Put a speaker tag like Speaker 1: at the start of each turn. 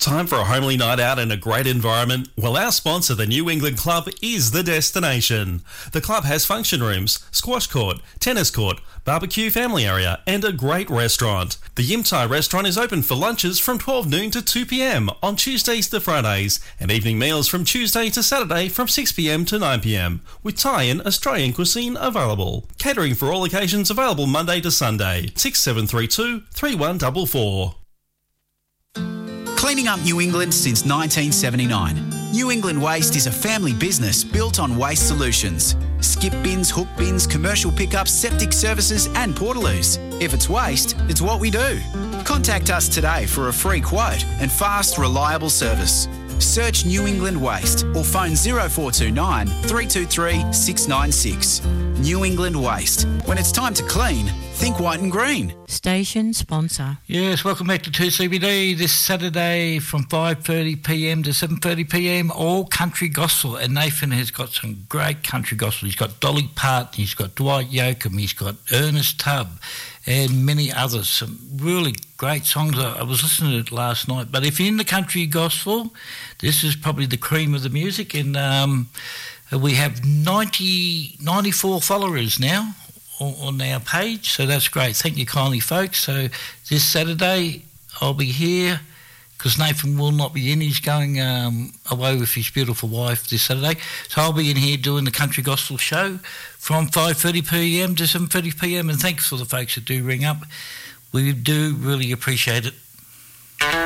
Speaker 1: Time for a homely night out in a great environment? Well, our sponsor, the New England Club, is the destination. The club has function rooms, squash court, tennis court, barbecue family area, and a great restaurant. The Yim Thai restaurant is open for lunches from 12 noon to 2 p.m. on Tuesdays to Fridays, and evening meals from Tuesday to Saturday from 6 p.m. to 9 p.m, with Thai and Australian cuisine available. Catering for all occasions available Monday to Sunday. 6732 3144.
Speaker 2: Cleaning up New England since 1979. New England Waste is a family business built on waste solutions. Skip bins, hook bins, commercial pickups, septic services and portaloos. If it's waste, it's what we do. Contact us today for a free quote and fast, reliable service. Search New England Waste or phone 0429 323 696. New England Waste. When it's time to clean, think white and green.
Speaker 3: Station sponsor.
Speaker 4: Yes, welcome back to 2CBD this Saturday from 5:30pm to 7:30pm, all country gospel. And Nathan has got some great country gospel. He's got Dolly Parton, he's got Dwight Yoakam, he's got Ernest Tubb, and many others. Some really great songs. I was listening to it last night. But if you're in the country gospel, this is probably the cream of the music. And we have 94 followers now on our page, so that's great. Thank you kindly, folks. So this Saturday I'll be here because Nathan will not be in. He's going away with his beautiful wife this Saturday. So I'll be in here doing the Country Gospel Show from 5:30pm to 7:30pm, and thanks for the folks that do ring up. We do really appreciate it.